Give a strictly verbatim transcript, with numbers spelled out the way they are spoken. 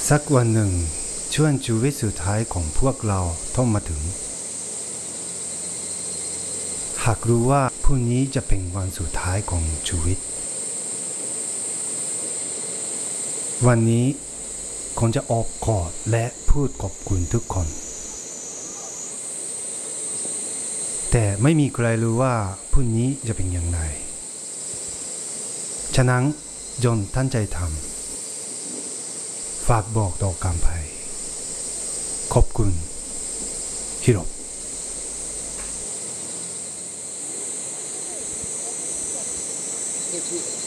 สักวันหนึ่งช่วงชีวิตสุดท้ายของพวกเราต้องมาถึงหากรู้ว่าพรุ่งนี้จะเป็นวันสุดท้ายของชีวิตวันนี้คงจะออกกอดและพูดขอบคุณทุกคนแต่ไม่มีใครรู้ว่าพรุ่งนี้จะเป็นอย่างไรฉะนั้นจงตั้งใจทำฝากบอกต่อการภัยขอบคุณฮิโร Thank you.